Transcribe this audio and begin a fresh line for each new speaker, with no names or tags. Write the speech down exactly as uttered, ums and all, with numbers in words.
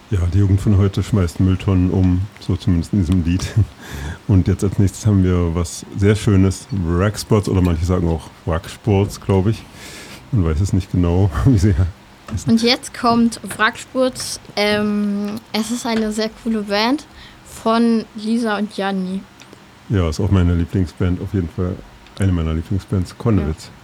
Ja, die Jugend von heute schmeißt Mülltonnen um, so zumindest in diesem Lied. Und jetzt als nächstes haben wir was sehr Schönes, Wracksports oder manche sagen auch Wracksports, glaube ich. Man weiß es nicht genau, wie sie heißen.
Und jetzt kommt Wracksports. Ähm, es ist eine sehr coole Band von Lisa und Janni.
Ja, ist auch meine Lieblingsband, auf jeden Fall eine meiner Lieblingsbands, Konnewitz.
Ja.